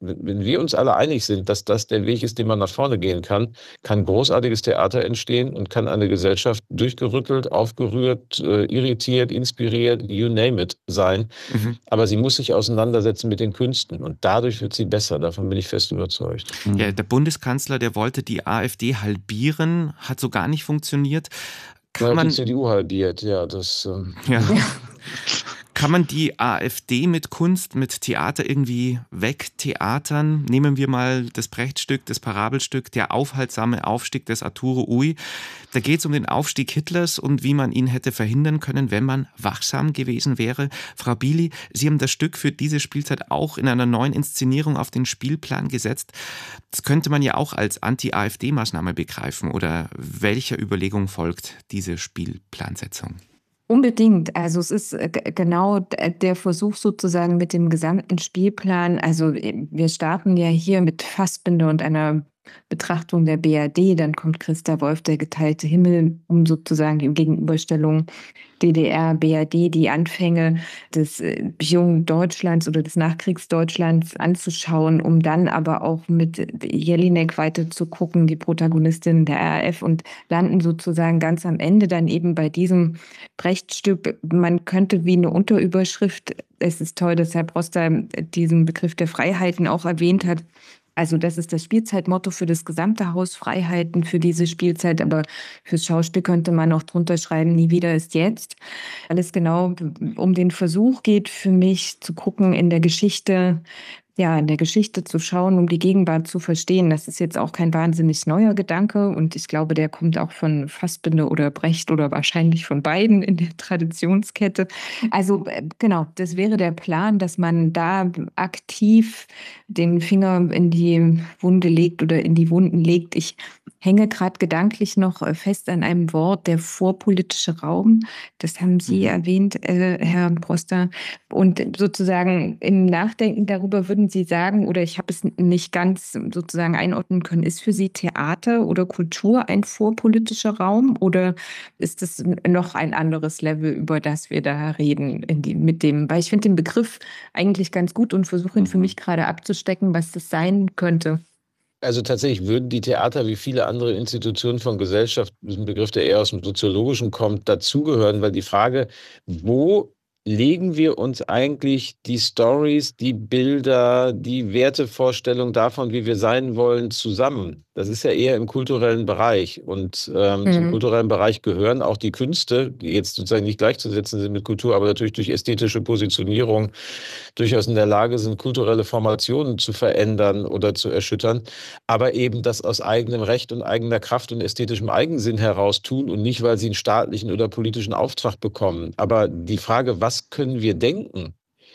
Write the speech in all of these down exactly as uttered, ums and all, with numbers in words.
wenn wir uns alle einig sind, dass das der Weg ist, den man nach vorne gehen kann, kann großartiges Theater entstehen und kann eine Gesellschaft durchgerüttelt, aufgerührt, äh, irritiert, inspiriert, you name it, sein. Mhm. Aber sie muss sich auseinandersetzen mit den Künsten und dadurch wird sie besser. Davon bin ich fest überzeugt. Ja, der Bundeskanzler, der wollte die AfD halbieren, hat so gar nicht funktioniert. Kann Na, man die C D U halbiert, ja, das... Ähm, ja. Kann man die AfD mit Kunst, mit Theater irgendwie wegtheatern? Nehmen wir mal das Brecht-Stück, das Parabelstück, der aufhaltsame Aufstieg des Arturo Ui. Da geht es um den Aufstieg Hitlers und wie man ihn hätte verhindern können, wenn man wachsam gewesen wäre. Frau Bili, Sie haben das Stück für diese Spielzeit auch in einer neuen Inszenierung auf den Spielplan gesetzt. Das könnte man ja auch als Anti-AfD-Maßnahme begreifen. Oder welcher Überlegung folgt diese Spielplansetzung? Unbedingt. Also es ist genau der Versuch sozusagen mit dem gesamten Spielplan. Also wir starten ja hier mit Fassbinder und einer Betrachtung der B R D. Dann kommt Christa Wolf, der geteilte Himmel, um sozusagen die Gegenüberstellung D D R, B R D, die Anfänge des jungen Deutschlands oder des Nachkriegsdeutschlands anzuschauen, um dann aber auch mit Jelinek weiter zu gucken, die Protagonistin der R A F, und landen sozusagen ganz am Ende dann eben bei diesem Brecht-Stück. Man könnte wie eine Unterüberschrift, es ist toll, dass Herr Broster diesen Begriff der Freiheiten auch erwähnt hat. Also das ist das Spielzeitmotto für das gesamte Haus, Freiheiten für diese Spielzeit, aber fürs Schauspiel könnte man auch drunter schreiben, nie wieder ist jetzt. Weil es genau um den Versuch geht für mich zu gucken in der Geschichte, ja, in der Geschichte zu schauen, um die Gegenwart zu verstehen. Das ist jetzt auch kein wahnsinnig neuer Gedanke und ich glaube, der kommt auch von Fassbinder oder Brecht oder wahrscheinlich von beiden in der Traditionskette. Also genau, das wäre der Plan, dass man da aktiv den Finger in die Wunde legt oder in die Wunden legt. Ich hänge gerade gedanklich noch fest an einem Wort, der vorpolitische Raum. Das haben Sie mhm. erwähnt, äh, Herr Broster. Und sozusagen im Nachdenken darüber würden Sie sagen, oder ich habe es nicht ganz sozusagen einordnen können, ist für Sie Theater oder Kultur ein vorpolitischer Raum oder ist das noch ein anderes Level, über das wir da reden in die, mit dem, weil ich finde den Begriff eigentlich ganz gut und versuche ihn für mich gerade abzustecken, was das sein könnte. Also tatsächlich würden die Theater wie viele andere Institutionen von Gesellschaft, ein Begriff, der eher aus dem Soziologischen kommt, dazugehören, weil die Frage, wo legen wir uns eigentlich die Stories, die Bilder, die Wertevorstellung davon, wie wir sein wollen, zusammen? Das ist ja eher im kulturellen Bereich. Und ähm, mhm. zum kulturellen Bereich gehören auch die Künste, die jetzt sozusagen nicht gleichzusetzen sind mit Kultur, aber natürlich durch ästhetische Positionierung durchaus in der Lage sind, kulturelle Formationen zu verändern oder zu erschüttern, aber eben das aus eigenem Recht und eigener Kraft und ästhetischem Eigensinn heraus tun und nicht, weil sie einen staatlichen oder politischen Auftrag bekommen. Aber die Frage, was können wir denken,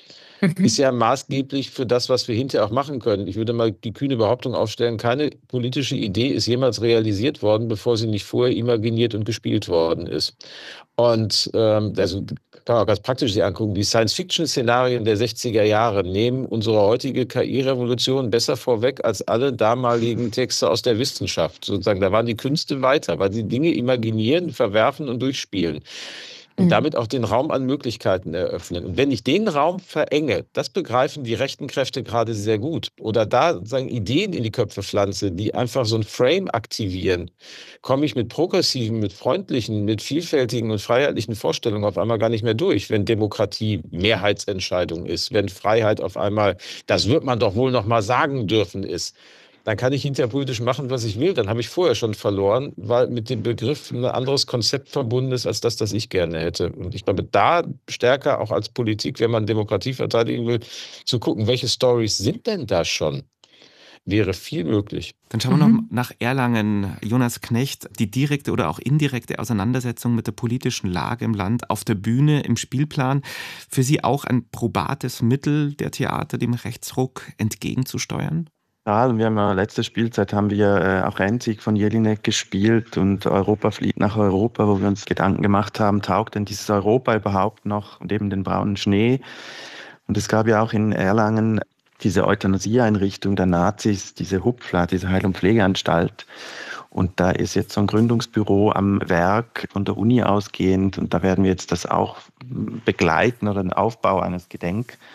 ist ja maßgeblich für das, was wir hinterher auch machen können. Ich würde mal die kühne Behauptung aufstellen, keine politische Idee ist jemals realisiert worden, bevor sie nicht vorher imaginiert und gespielt worden ist. Und ähm, also kann man auch ganz praktisch sich angucken, die Science-Fiction-Szenarien der sechziger Jahre nehmen unsere heutige K I-Revolution besser vorweg als alle damaligen Texte aus der Wissenschaft. Sozusagen, da waren die Künste weiter, weil sie Dinge imaginieren, verwerfen und durchspielen. Und damit auch den Raum an Möglichkeiten eröffnen. Und wenn ich den Raum verenge, das begreifen die rechten Kräfte gerade sehr gut, oder da sagen Ideen in die Köpfe pflanze, die einfach so ein Frame aktivieren, komme ich mit progressiven, mit freundlichen, mit vielfältigen und freiheitlichen Vorstellungen auf einmal gar nicht mehr durch, wenn Demokratie Mehrheitsentscheidung ist, wenn Freiheit auf einmal, das wird man doch wohl noch mal sagen dürfen, ist. Dann kann ich hinterher politisch machen, was ich will. Dann habe ich vorher schon verloren, weil mit dem Begriff ein anderes Konzept verbunden ist, als das, das ich gerne hätte. Und ich glaube, da stärker auch als Politik, wenn man Demokratie verteidigen will, zu gucken, welche Stories sind denn da schon, wäre viel möglich. Dann schauen wir mhm. noch nach Erlangen. Jonas Knecht, die direkte oder auch indirekte Auseinandersetzung mit der politischen Lage im Land auf der Bühne, im Spielplan. Für Sie auch ein probates Mittel der Theater, dem Rechtsruck entgegenzusteuern? Ja, wir haben ja letzte Spielzeit haben wir äh, auch Endsieg von Jelinek gespielt und Europa flieht nach Europa, wo wir uns Gedanken gemacht haben, taugt denn dieses Europa überhaupt noch und eben den braunen Schnee? Und es gab ja auch in Erlangen diese Euthanasie-Einrichtung der Nazis, diese Hupfla, diese Heil- und Pflegeanstalt. Und da ist jetzt so ein Gründungsbüro am Werk von der Uni ausgehend und da werden wir jetzt das auch begleiten oder den Aufbau eines Gedenkortes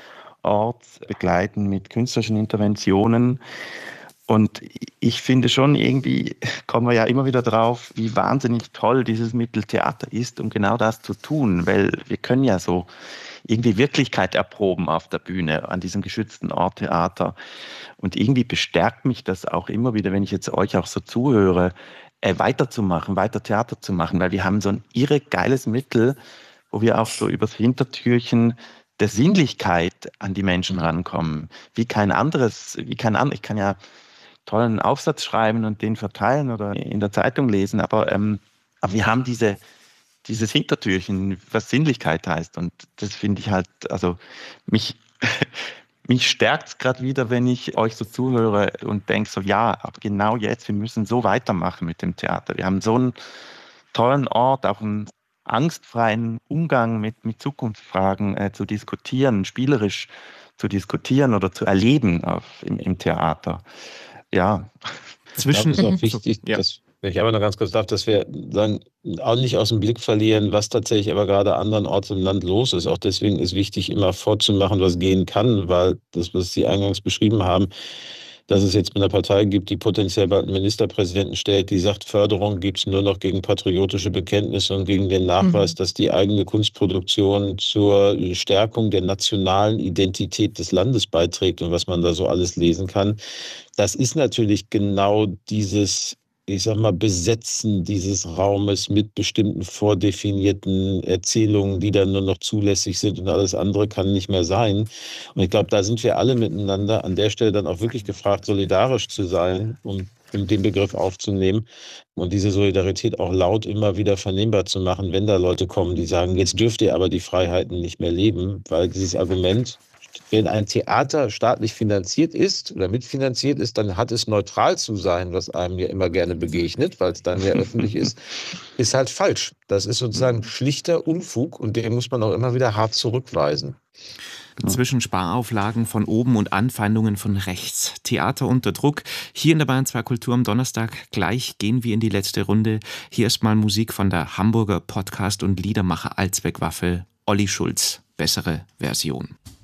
Ort begleiten mit künstlerischen Interventionen. Und ich finde schon, irgendwie kommen wir ja immer wieder drauf, wie wahnsinnig toll dieses Mittel Theater ist, um genau das zu tun, weil wir können ja so irgendwie Wirklichkeit erproben auf der Bühne, an diesem geschützten Ort Theater. Und irgendwie bestärkt mich das auch immer wieder, wenn ich jetzt euch auch so zuhöre, äh, weiterzumachen, weiter Theater zu machen, weil wir haben so ein irre geiles Mittel, wo wir auch so übers Hintertürchen der Sinnlichkeit an die Menschen rankommen. Wie kein anderes, wie kein anderes. Ich kann ja tollen Aufsatz schreiben und den verteilen oder in der Zeitung lesen, aber, ähm, aber wir haben diese, dieses Hintertürchen, was Sinnlichkeit heißt, und das finde ich halt, also mich, mich stärkt es gerade wieder, wenn ich euch so zuhöre und denke so, ja, aber genau jetzt, wir müssen so weitermachen mit dem Theater. Wir haben so einen tollen Ort, auch einen angstfreien Umgang mit, mit Zukunftsfragen äh, zu diskutieren, spielerisch zu diskutieren oder zu erleben auf, im, im Theater. Ja. Zwischen ich glaube, es ist auch wichtig, ja. dass, wenn ich aber noch ganz kurz darf, dass wir dann auch nicht aus dem Blick verlieren, was tatsächlich aber gerade andernorts im Land los ist. Auch deswegen ist wichtig, immer vorzumachen, was gehen kann, weil das, was Sie eingangs beschrieben haben, dass es jetzt eine Partei gibt, die potenziell bald einen Ministerpräsidenten stellt, die sagt, Förderung gibt es nur noch gegen patriotische Bekenntnisse und gegen den Nachweis, mhm. dass die eigene Kunstproduktion zur Stärkung der nationalen Identität des Landes beiträgt und was man da so alles lesen kann. Das ist natürlich genau dieses, ich sag mal, Besetzen dieses Raumes mit bestimmten vordefinierten Erzählungen, die dann nur noch zulässig sind und alles andere kann nicht mehr sein. Und ich glaube, da sind wir alle miteinander an der Stelle dann auch wirklich gefragt, solidarisch zu sein, um den Begriff aufzunehmen und diese Solidarität auch laut immer wieder vernehmbar zu machen, wenn da Leute kommen, die sagen, jetzt dürft ihr aber die Freiheiten nicht mehr leben, weil dieses Argument, wenn ein Theater staatlich finanziert ist oder mitfinanziert ist, dann hat es neutral zu sein, was einem ja immer gerne begegnet, weil es dann ja öffentlich ist, ist halt falsch. Das ist sozusagen schlichter Unfug und den muss man auch immer wieder hart zurückweisen. Zwischen Sparauflagen von oben und Anfeindungen von rechts. Theater unter Druck. Hier in der Bayern zwei Kultur am Donnerstag. Gleich gehen wir in die letzte Runde. Hier erstmal Musik von der Hamburger Podcast- und Liedermacher Allzweckwaffe Olli Schulz. Bessere Version.